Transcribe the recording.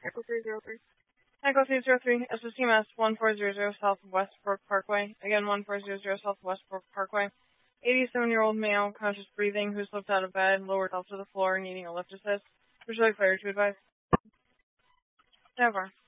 Echo 303. Echo 303, SOCMS 1400 South Westbrook Parkway. Again, 1400 South Westbrook Parkway. 87-year-old male, conscious breathing, who slipped out of bed, lowered off to the floor, needing a lift assist. Would you like fire to advise? Never.